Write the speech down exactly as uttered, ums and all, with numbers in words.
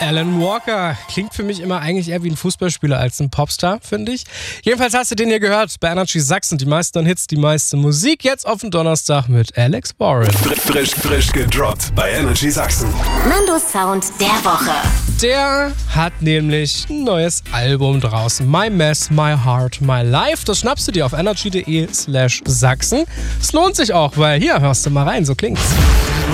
Alan Walker klingt für mich immer eigentlich eher wie ein Fußballspieler als ein Popstar, finde ich. Jedenfalls hast du den hier gehört bei Energy Sachsen. Die meisten Hits, die meiste Musik. Jetzt auf den Donnerstag mit Alex Warren. Frisch, frisch gedroppt bei Energy Sachsen. Nandos Sound der Woche. Der hat nämlich ein neues Album draußen. My Mess, My Heart, My Life. Das schnappst du dir auf energy.de slash Sachsen. Es lohnt sich auch, weil hier hörst du mal rein, so klingt's.